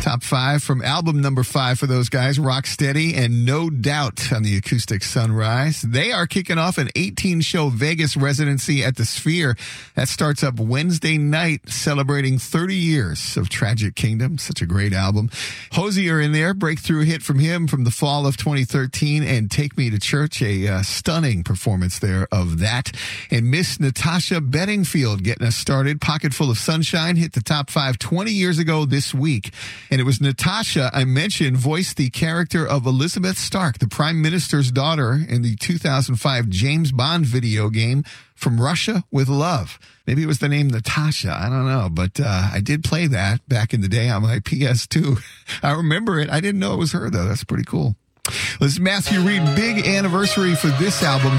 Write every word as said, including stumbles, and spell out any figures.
top five from album number five for those guys, Rocksteady and No Doubt on the Acoustic Sunrise. They are kicking off an eighteen-show Vegas residency at the Sphere. That starts up Wednesday night, celebrating thirty years of Tragic Kingdom. Such a great album. Hosier in there, breakthrough hit from him from the fall of twenty thirteen, and Take Me to Church, a uh, stunning performance there of that. And Miss Natasha Bedingfield getting us started. Pocket Full of Sunshine hit the top five twenty years ago this week. And it was Natasha, I mentioned, voiced the character of Elizabeth Stark, the Prime Minister's daughter, in the two thousand five James Bond video game From Russia with Love. Maybe it was the name Natasha. I don't know. But uh, I did play that back in the day on my P S two. I remember it. I didn't know it was her, though. That's pretty cool. This is Matthew Reed. Big anniversary for this album.